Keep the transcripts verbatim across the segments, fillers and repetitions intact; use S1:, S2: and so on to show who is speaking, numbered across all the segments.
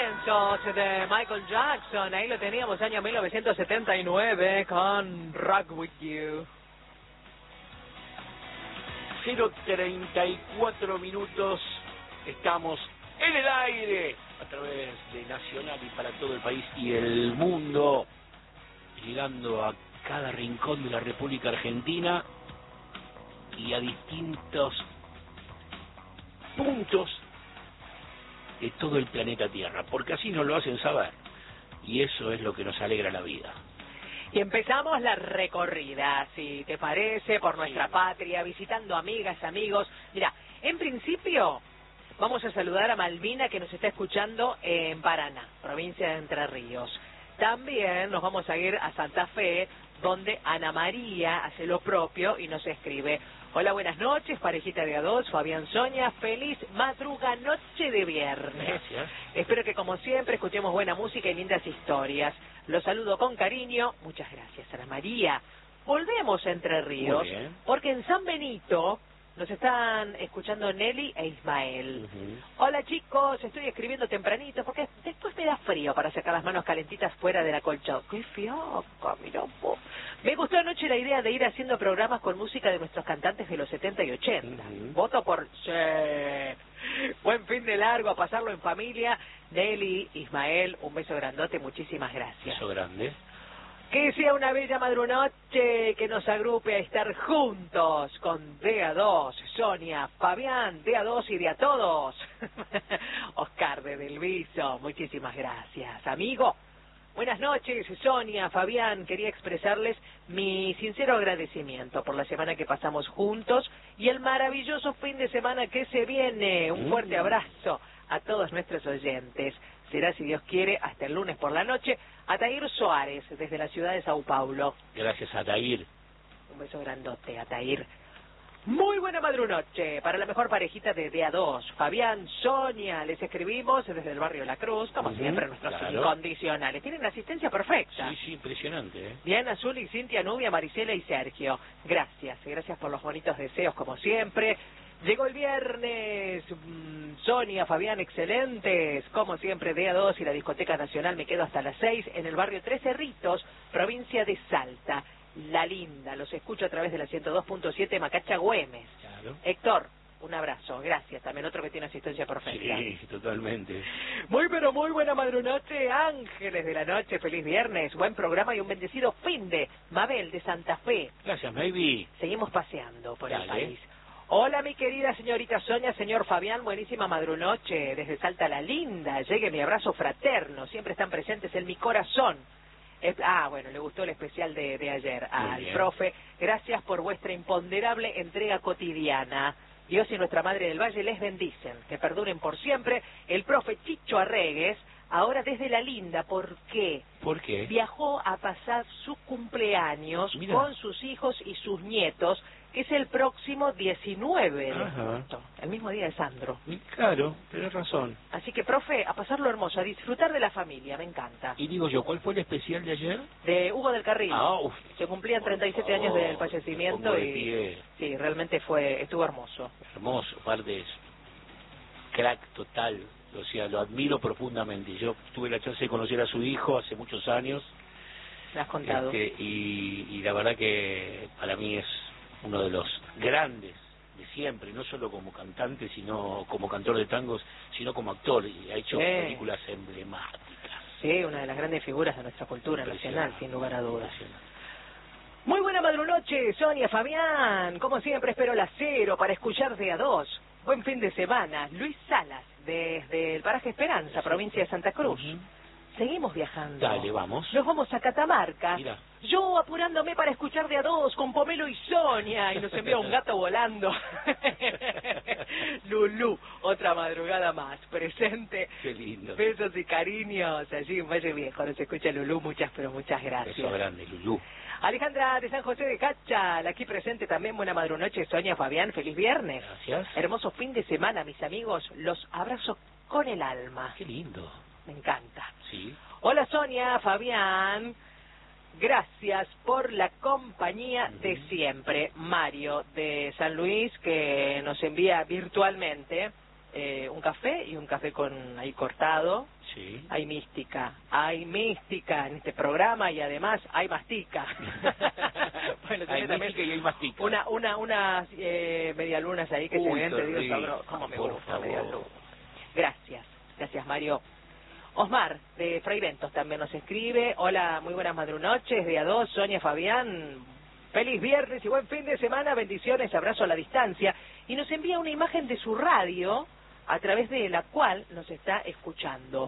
S1: comienzos de Michael Jackson. Ahí lo teníamos, año mil novecientos setenta y nueve, con Rock With You.
S2: cero treinta y cuatro minutos, estamos en el aire a través de Nacional y para todo el país y el mundo, llegando a cada rincón de la República Argentina y a distintos puntos de todo el planeta Tierra, porque así nos lo hacen saber, y eso es lo que nos alegra la vida.
S1: Y empezamos la recorrida, si te parece, por nuestra
S2: Sí.
S1: patria, visitando amigas, amigos. Mira, en principio vamos a saludar a Malvina, que nos está escuchando en Paraná, provincia de Entre Ríos. También nos vamos a ir a Santa Fe, donde Ana María hace lo propio y nos escribe: hola, buenas noches, parejita de a dos, Fabián, Sonia, feliz madruga noche de viernes.
S2: Gracias.
S1: Espero que como siempre escuchemos buena música y lindas historias. Los saludo con cariño. Muchas gracias, Ana María. Volvemos a Entre Ríos,
S2: Muy bien.
S1: porque en San Benito nos están escuchando Nelly e Ismael.
S2: Uh-huh.
S1: Hola chicos, estoy escribiendo tempranito porque después me da frío para sacar las manos calentitas fuera de la colcha. ¡Qué fiaca, mirá vos! Me gustó anoche la idea de ir haciendo programas con música de nuestros cantantes de los setenta y ochenta.
S2: Uh-huh.
S1: Voto por... Sí. Buen fin de largo, a pasarlo en familia. Nelly, Ismael, un beso grandote, muchísimas gracias.
S2: Beso grande.
S1: Que sea una bella madrunoche que nos agrupe a estar juntos con D A dos, Sonia, Fabián, D A dos y de a todos. Oscar de Del Viso, muchísimas gracias. Amigo, buenas noches, Sonia, Fabián, quería expresarles mi sincero agradecimiento por la semana que pasamos juntos y el maravilloso fin de semana que se viene. Un fuerte abrazo a todos nuestros oyentes. Será, si Dios quiere, hasta el lunes por la noche. Atair Suárez, desde la ciudad de Sao Paulo.
S2: Gracias, Atair.
S1: Un beso grandote, Atair. Muy buena madrunoche para la mejor parejita de D A dos. Fabián, Sonia, les escribimos desde el barrio La Cruz, como
S2: Uh-huh,
S1: siempre, nuestros
S2: claro.
S1: incondicionales. Tienen asistencia perfecta.
S2: Sí, sí, impresionante, ¿eh?
S1: Diana, Azul y Cintia, Nubia, Marisela y Sergio. Gracias, gracias por los bonitos deseos, como siempre. Llegó el viernes, mm, Sonia, Fabián, excelentes. Como siempre, D A dos y la Discoteca Nacional, me quedo hasta las seis en el barrio Tres Cerritos, provincia de Salta. La Linda, los escucho a través de la ciento dos punto siete Macacha Güemes.
S2: Claro.
S1: Héctor, un abrazo, gracias. También otro que tiene asistencia perfecta.
S2: Sí, totalmente.
S1: Muy pero muy buena madrunoche, ángeles de la noche, feliz viernes, buen programa y un bendecido fin de Mabel de Santa Fe.
S2: Gracias, Maybe.
S1: Seguimos paseando por
S2: Dale.
S1: el país. Hola mi querida señorita Sonia, señor Fabián, buenísima madrunoche, desde Salta La Linda, llegue mi abrazo fraterno, siempre están presentes en mi corazón. Es- ah, bueno, le gustó el especial de, de ayer
S2: Muy
S1: al
S2: bien.
S1: profe, gracias por vuestra imponderable entrega cotidiana. Dios y nuestra Madre del Valle les bendicen, que perduren por siempre. El profe Chicho Arregues, ahora desde La Linda, ¿por qué?
S2: ¿Por qué?
S1: Viajó a pasar su cumpleaños
S2: Mira.
S1: con sus hijos y sus nietos, que es el próximo diecinueve de
S2: Ajá.
S1: agosto, el mismo día de Sandro.
S2: Y claro, tenés razón.
S1: Así que, profe, a pasarlo hermoso, a disfrutar de la familia, me encanta.
S2: Y digo yo, ¿cuál fue el especial de ayer?
S1: De Hugo del Carril.
S2: Ah, uf.
S1: Se cumplían
S2: Por
S1: treinta y siete
S2: favor,
S1: años del
S2: me
S1: fallecimiento
S2: pongo de
S1: y
S2: pie.
S1: sí, realmente fue, estuvo hermoso.
S2: Hermoso, aparte es crack total, o sea, lo admiro profundamente. Yo tuve la chance de conocer a su hijo hace muchos años,
S1: Me has contado.
S2: este, y, y la verdad que para mí es uno de los grandes de siempre, no solo como cantante, sino como cantor de tangos, sino como actor, y ha hecho
S1: Sí.
S2: películas emblemáticas.
S1: Sí, una de las grandes figuras de nuestra cultura nacional,
S2: Impresionante,
S1: sin lugar a dudas.
S2: impresionante.
S1: Muy buena madrunoche, Sonia, Fabián. Como siempre, espero la cero para escuchar de a dos. Buen fin de semana. Luis Salas, desde el paraje Esperanza, provincia de Santa Cruz.
S2: Ujú.
S1: Seguimos viajando.
S2: Dale, vamos.
S1: Nos vamos a Catamarca.
S2: Mira.
S1: Yo apurándome para escuchar de a dos con Pomelo y Sonia. Y nos envía un gato volando. Lulú, otra madrugada más. Presente.
S2: Qué lindo.
S1: Besos y cariños. Allí en Valle Viejo nos escucha Lulú. Muchas, pero muchas gracias.
S2: Beso grande, Lulú.
S1: Alejandra de San José de Cachal, aquí presente también. Buena madrunoche, Sonia, Fabián. Feliz viernes.
S2: Gracias.
S1: Hermoso fin de semana, mis amigos. Los abrazo con el alma.
S2: Qué lindo.
S1: Me encanta.
S2: Sí.
S1: Hola Sonia, Fabián, gracias por la compañía de siempre. Mario de San Luis, que nos envía virtualmente eh, un café y un café con ahí cortado.
S2: Sí.
S1: Hay mística, hay mística en este programa y además hay mastica. Bueno,
S2: hay
S1: también
S2: mística y hay mastica.
S1: Una, una, unas eh, medialunas ahí que
S2: Uy,
S1: se ven,
S2: qué
S1: te digo,
S2: rico,
S1: sabroso. Cómo me
S2: por
S1: gusta
S2: favor.
S1: medialuna. Gracias, gracias Mario. Osmar, de Fray Ventos, también nos escribe. Hola, muy buenas madrunoches, día dos, Sonia, Fabián. Feliz viernes y buen fin de semana, bendiciones, abrazo a la distancia. Y nos envía una imagen de su radio, a través de la cual nos está escuchando.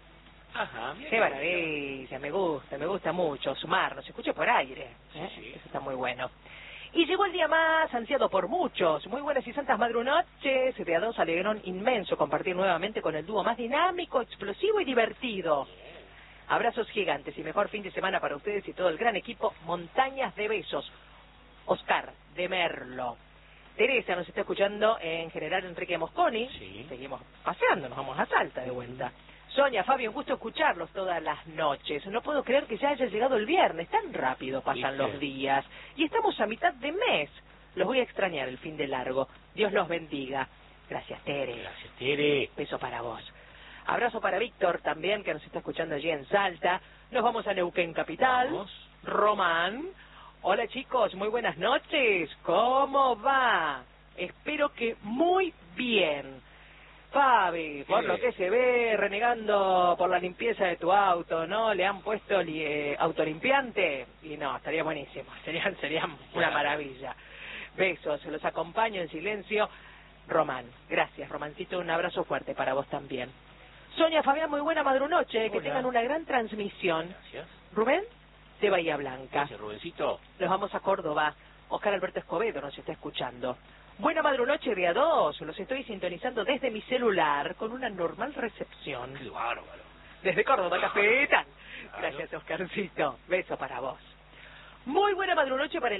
S2: Ajá, mira
S1: Qué maravilla, me gusta, me gusta mucho. Osmar, nos escucha por aire. ¿eh?
S2: Sí, sí.
S1: Eso está muy bueno. Y llegó el día más ansiado por muchos. Muy buenas y santas madrunoches. De a dos, alegrón inmenso compartir nuevamente con el dúo más dinámico, explosivo y divertido. Abrazos gigantes y mejor fin de semana para ustedes y todo el gran equipo. Montañas de besos. Oscar de Merlo. Teresa nos está escuchando en General Enrique Mosconi.
S2: Sí.
S1: Seguimos paseando, nos vamos a Salta de vuelta. Sonia, Fabio, un gusto escucharlos todas las noches. No puedo creer que ya haya llegado el viernes. Tan rápido pasan
S2: ¿Viste?
S1: los días. Y estamos a mitad de mes. Los voy a extrañar el fin de largo. Dios los bendiga. Gracias, Tere.
S2: Gracias, Tere.
S1: Beso para vos. Abrazo para Víctor también, que nos está escuchando allí en Salta. Nos vamos a Neuquén Capital.
S2: Vamos.
S1: Román. Hola chicos, muy buenas noches. ¿Cómo va? Espero que muy bien. Fabi, por
S2: ¿Qué?
S1: lo que se ve, renegando por la limpieza de tu auto, ¿no? ¿Le han puesto li eh, autolimpiante? Y no, estaría buenísimo, sería, sería una maravilla. Besos, se los acompaño en silencio. Román, gracias, Romancito, un abrazo fuerte para vos también. Sonia, Fabián, muy buena madrunoche, que
S2: Hola.
S1: tengan una gran transmisión.
S2: Gracias.
S1: Rubén, de Bahía Blanca.
S2: Gracias, Rubencito.
S1: Nos vamos a Córdoba. Oscar Alberto Escobedo nos está escuchando. Buena madrunoche de a dos. Los estoy sintonizando desde mi celular con una normal recepción.
S2: Qué bárbaro.
S1: Desde Córdoba, Capital.
S2: Claro.
S1: Gracias, Oscarcito. Beso para vos. Muy buena madrunoche para el